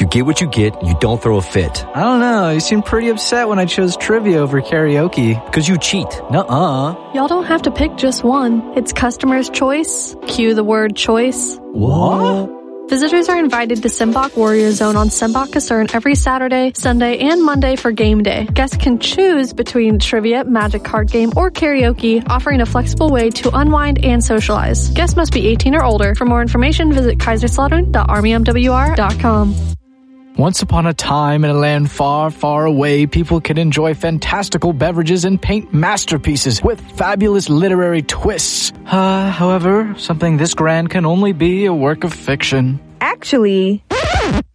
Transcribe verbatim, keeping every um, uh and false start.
You get what you get, you don't throw a fit. I don't know, you seemed pretty upset when I chose trivia over karaoke. Because you cheat. Nuh-uh. Y'all don't have to pick just one. It's customer's choice. Cue the word choice. What? Visitors are invited to Simbach Warrior Zone on Simbach Kasern every Saturday, Sunday, and Monday for game day. Guests can choose between trivia, magic card game, or karaoke, offering a flexible way to unwind and socialize. Guests must be eighteen or older. For more information, visit kaiserslautern dot army m w r dot com. Once upon a time, in a land far, far away, people could enjoy fantastical beverages and paint masterpieces with fabulous literary twists. Uh, however, something this grand can only be a work of fiction. Actually,